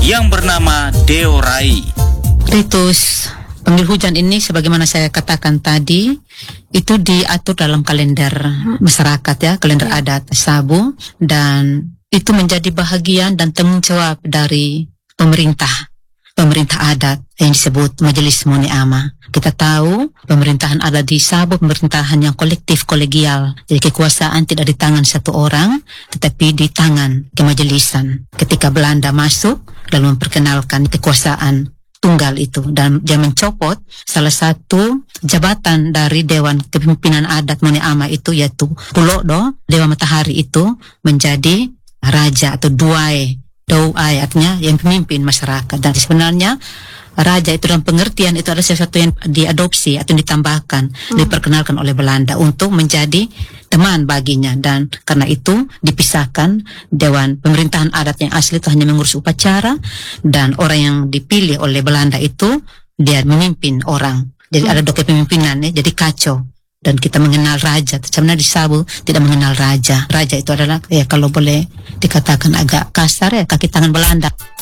yang bernama Deo Rai. Ritus panggil hujan ini sebagaimana saya katakan tadi itu diatur dalam kalender masyarakat ya, kalender adat Sabu, dan itu menjadi bahagian dan tanggung jawab dari pemerintah adat yang disebut Majelis Moni Ama. Kita tahu pemerintahan adat di Sabu pemerintahan yang kolektif, kolegial. Jadi kekuasaan tidak di tangan satu orang, tetapi di tangan kemajelisan. Ketika Belanda masuk lalu memperkenalkan kekuasaan tunggal itu, dan dia mencopot salah satu jabatan dari Dewan Kepemimpinan Adat Moni Ama itu, yaitu Pulodo, Dewa Matahari itu menjadi raja atau Douai artinya yang pemimpin masyarakat. Dan sebenarnya raja itu dalam pengertian itu adalah sesuatu yang diadopsi atau ditambahkan, diperkenalkan oleh Belanda untuk menjadi teman baginya, dan karena itu dipisahkan. Dewan pemerintahan adat yang asli itu hanya mengurus upacara, dan orang yang dipilih oleh Belanda itu dia memimpin orang. Jadi ada dua kepemimpinan ya, jadi kacau. Dan kita mengenal raja, sebenarnya di Sabu tidak mengenal raja. Raja itu adalah ya kalau boleh dikatakan agak kasar ya, kaki tangan Belanda.